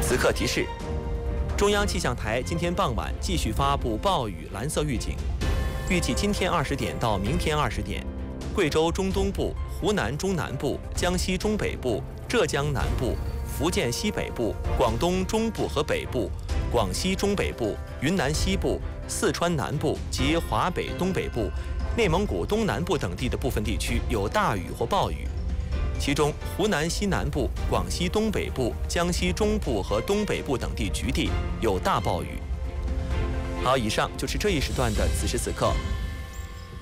此刻提示：中央气象台今天傍晚继续发布暴雨蓝色预警，预计今天20点到明天20点，贵州中东部、湖南中南部、江西中北部、浙江南部、福建西北部、广东中部和北部、广西中北部、云南西部、四川南部及华北东北部、内蒙古东南部等地的部分地区有大雨或暴雨。其中，湖南西南部、广西东北部、江西中部和东北部等地局地有大暴雨。好，以上就是这一时段的此时此刻。